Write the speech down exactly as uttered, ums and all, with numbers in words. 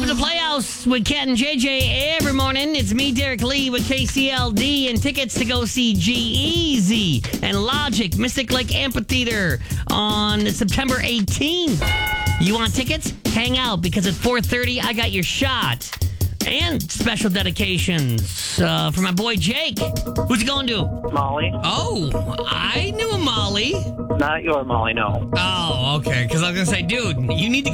Welcome to the Playhouse with Cat and J J every morning. It's me, Derek Lee, with K C L D and tickets to go see G-Eazy and Logic, Mystic Lake Amphitheater on September eighteenth. You want tickets? Hang out, because at four thirty, I got your shot. And special dedications uh, for my boy Jake. Who's he going to? Molly. Oh, I knew a Molly. Not your Molly, no. Oh, okay. Because I was going to say, dude, you need to